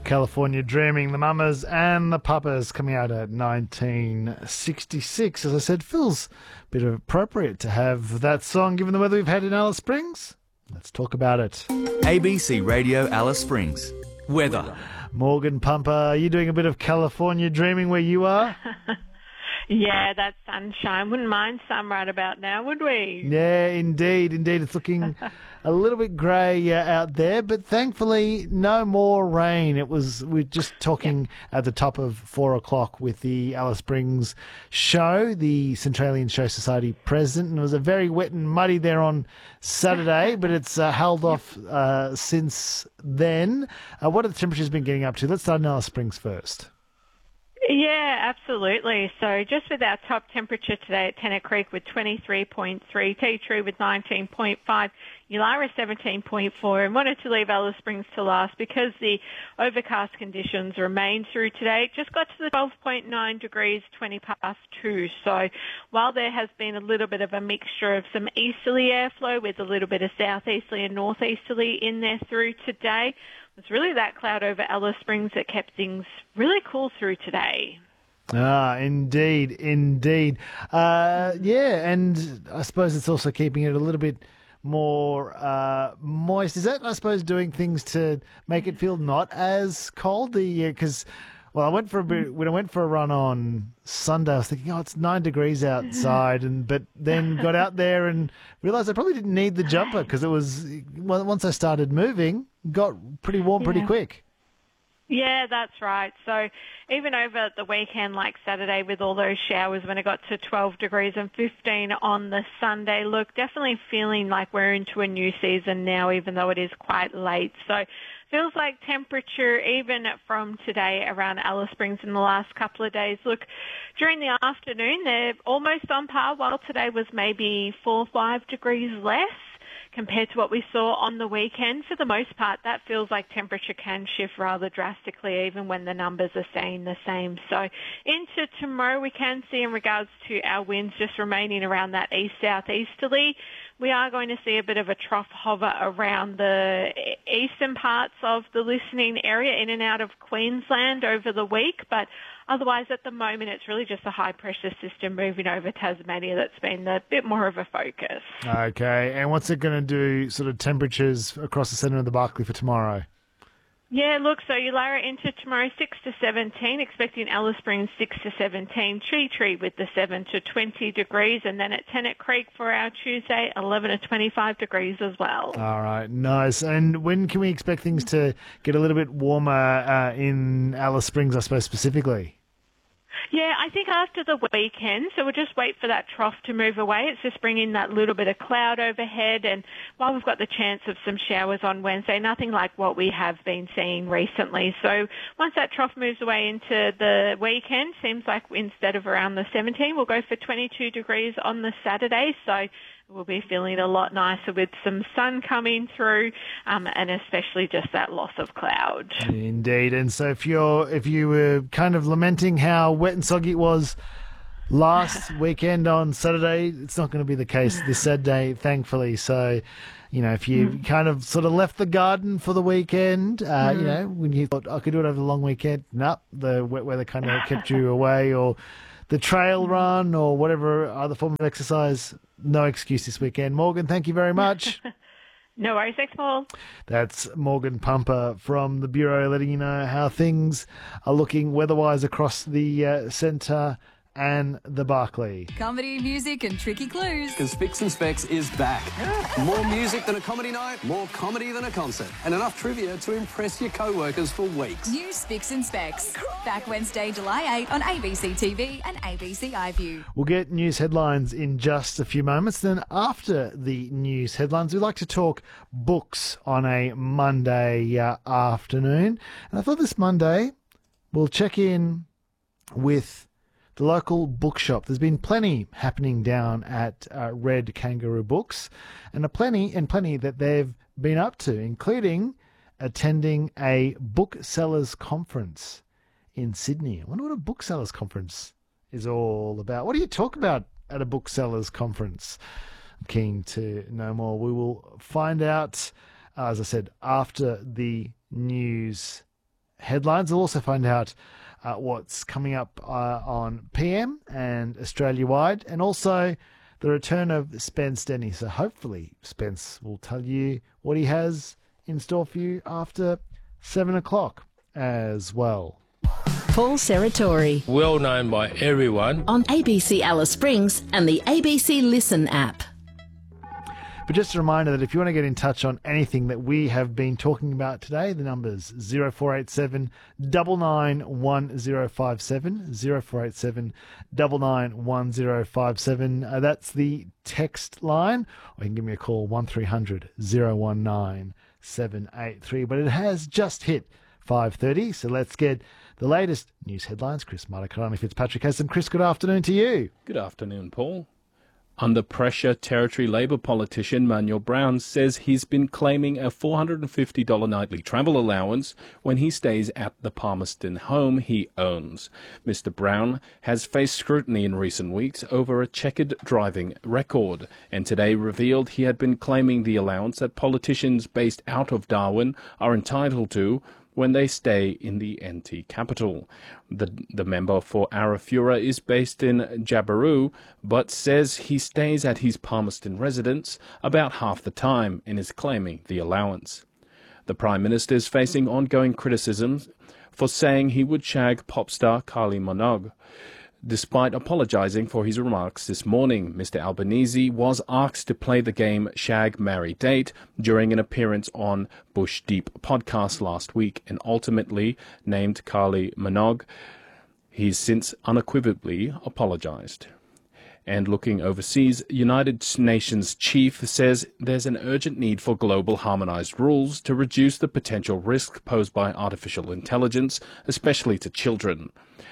California Dreaming, the Mamas and the Papas, coming out at 1966. As I said, feels a bit appropriate to have that song given the weather we've had in Alice Springs. Let's talk about it. ABC Radio Alice Springs. Weather. Morgan Pumper, are you doing a bit of California Dreaming where you are? Yeah, that's sunshine. Wouldn't mind some right about now, would we? Yeah, indeed. It's looking a little bit grey out there, but thankfully no more rain. We're just talking at the top of 4 o'clock with the Alice Springs show, the Centralian Show Society president, and it was a very wet and muddy there on Saturday, but it's held off since then. What have the temperatures been getting up to? Let's start in Alice Springs first. Yeah, absolutely. So just with our top temperature today at Tennant Creek with 23.3, Tea Tree with 19.5, Yulara 17.4, and wanted to leave Alice Springs to last because the overcast conditions remain through today. It just got to the 12.9 degrees, 20 past 2. So while there has been a little bit of a mixture of some easterly airflow with a little bit of southeasterly and northeasterly in there through today, it's really that cloud over Alice Springs that kept things really cool through today. Indeed. And I suppose it's also keeping it a little bit more moist. Is that, I suppose, doing things to make it feel not as cold? Because when I went for a run on Sunday, I was thinking, it's 9 degrees outside, but then got out there and realised I probably didn't need the jumper because it was, once I started moving, got pretty warm pretty quick. Yeah, that's right. So even over the weekend, like Saturday, with all those showers, when it got to 12 degrees and 15 on the Sunday, look, definitely feeling like we're into a new season now, even though it is quite late. So feels like temperature, even from today around Alice Springs in the last couple of days. Look, during the afternoon, they're almost on par, while today was maybe 4 or 5 degrees less compared to what we saw on the weekend. For the most part, that feels like temperature can shift rather drastically even when the numbers are staying the same. So into tomorrow, we can see in regards to our winds just remaining around that east-southeasterly. We are going to see a bit of a trough hover around the eastern parts of the listening area in and out of Queensland over the week, but otherwise at the moment it's really just a high-pressure system moving over Tasmania that's been a bit more of a focus. Okay, and what's it going to do, sort of temperatures across the centre of the Barkly for tomorrow? Yeah, look, so Yulara into tomorrow 6 to 17, expecting Alice Springs 6 to 17, Tea Tree with the 7 to 20 degrees, and then at Tennant Creek for our Tuesday, 11 to 25 degrees as well. All right, nice. And when can we expect things to get a little bit warmer in Alice Springs, I suppose, specifically? Yeah, I think after the weekend, so we'll just wait for that trough to move away. It's just bringing that little bit of cloud overhead, and while we've got the chance of some showers on Wednesday, nothing like what we have been seeing recently. So once that trough moves away into the weekend, seems like instead of around the 17, we'll go for 22 degrees on the Saturday. So we'll be feeling a lot nicer with some sun coming through, and especially just that loss of cloud. Indeed. And so if you were kind of lamenting how wet and soggy it was last weekend on Saturday, it's not going to be the case this Saturday, thankfully. So, if you kind of sort of left the garden for the weekend, when you thought I could do it over the long weekend, the wet weather kind of kept you away, or the trail run or whatever other form of exercise. No excuse this weekend. Morgan, thank you very much. No worries. Thanks, Paul. That's Morgan Pumper from the Bureau letting you know how things are looking weather-wise across the centre and the Barkly. Comedy, music and tricky clues. Because Spicks and Specs is back. More music than a comedy night, more comedy than a concert, and enough trivia to impress your co-workers for weeks. New Spicks and Specs. Back Wednesday, July 8 on ABC TV and ABC iView. We'll get news headlines in just a few moments. Then after the news headlines, we like to talk books on a Monday afternoon. And I thought this Monday we'll check in with the local bookshop. There's been plenty happening down at Red Kangaroo Books, and plenty that they've been up to, including attending a booksellers conference in Sydney. I wonder what a booksellers conference is all about. What do you talk about at a booksellers conference? I'm keen to know more. We will find out, as I said, after the news headlines. We'll also find out what's coming up on PM and Australia-wide, and also the return of Spence Denny. So hopefully Spence will tell you what he has in store for you after 7 o'clock as well. Paul Serratori Well known by everyone. on ABC Alice Springs and the ABC Listen app. But just a reminder that if you want to get in touch on anything that we have been talking about today, the number's 0487 991057, 0487 991057. That's the text line, or you can give me a call, 1300 019 783. But it has just hit 5:30, so let's get the latest news headlines. Chris Martakarani Fitzpatrick has them. Chris, good afternoon to you. Good afternoon, Paul. Under pressure, Territory Labor politician Manuel Brown says he's been claiming a $450 nightly travel allowance when he stays at the Palmerston home he owns. Mr. Brown has faced scrutiny in recent weeks over a checkered driving record, and today revealed he had been claiming the allowance that politicians based out of Darwin are entitled to when they stay in the NT capital. The member for Arafura is based in Jabiru, but says he stays at his Palmerston residence about half the time and is claiming the allowance. The Prime Minister is facing ongoing criticisms for saying he would shag pop star Kylie Minogue. Despite apologising for his remarks this morning, Mr. Albanese was asked to play the game Shag, Marry, Date during an appearance on Bush Deep podcast last week and ultimately named Kylie Minogue. He's since unequivocally apologised. And looking overseas, United Nations chief says there's an urgent need for global harmonised rules to reduce the potential risk posed by artificial intelligence, especially to children.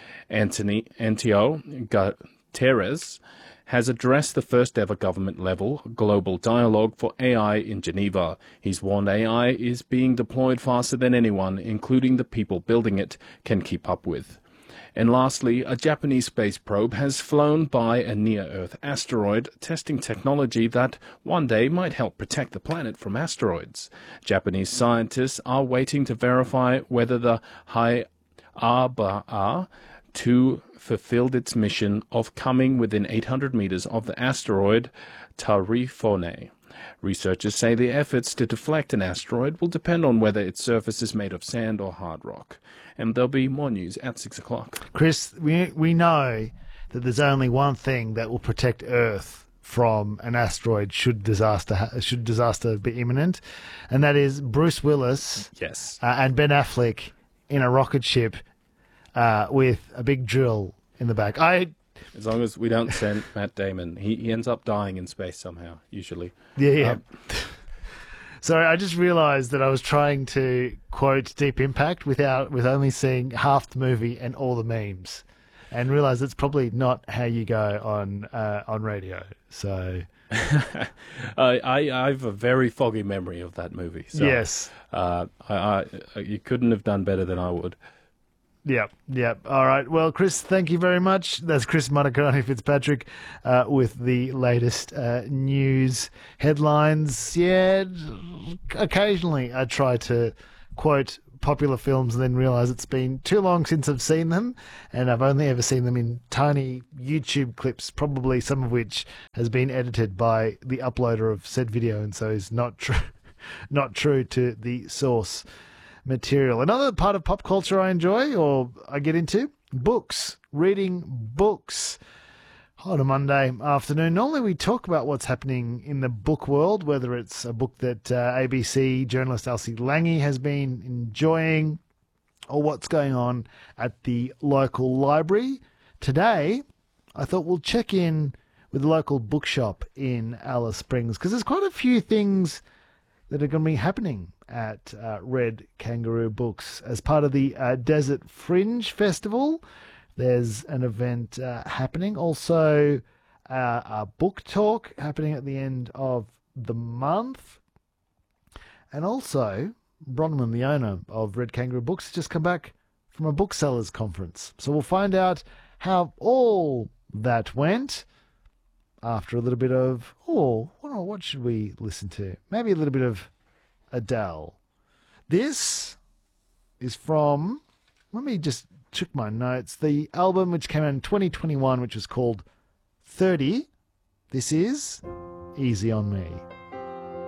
Antonio Guterres has addressed the first ever government-level global dialogue for AI in Geneva. He's warned AI is being deployed faster than anyone, including the people building it, can keep up with. And lastly, a Japanese space probe has flown by a near-Earth asteroid, testing technology that one day might help protect the planet from asteroids. Japanese scientists are waiting to verify whether the Hayabusa 2 fulfilled its mission of coming within 800 meters of the asteroid Tarifone. Researchers say the efforts to deflect an asteroid will depend on whether its surface is made of sand or hard rock. And there'll be more news at 6 o'clock. Chris, we know that there's only one thing that will protect Earth from an asteroid should disaster be imminent, and that is Bruce Willis Yes. and Ben Affleck in a rocket ship with a big drill in the back. As long as we don't send Matt Damon. He ends up dying in space somehow, usually. Yeah. Sorry, I just realised that I was trying to quote Deep Impact with only seeing half the movie and all the memes, and realised it's probably not how you go on radio. So I have a very foggy memory of that movie. So, yes, you couldn't have done better than I would. Yep. All right. Well, Chris, thank you very much. That's Chris Martakarani Fitzpatrick with the latest news headlines. Yeah, occasionally I try to quote popular films and then realise it's been too long since I've seen them, and I've only ever seen them in tiny YouTube clips, probably some of which has been edited by the uploader of said video and so is not true to the source material. Another part of pop culture I enjoy or I get into, books, reading books. On a Monday afternoon, normally we talk about what's happening in the book world, whether it's a book that ABC journalist Elsie Lange has been enjoying or what's going on at the local library. Today, I thought we'll check in with the local bookshop in Alice Springs because there's quite a few things that are going to be happening at Red Kangaroo Books as part of the Desert Fringe Festival. There's an event happening. Also, a book talk happening at the end of the month. And also, Bronwyn, the owner of Red Kangaroo Books, has just come back from a booksellers conference. So we'll find out how all that went after a little bit of, what should we listen to? Maybe a little bit of Adele. This is from, let me just check my notes, the album which came out in 2021, which was called 30. This is Easy on Me.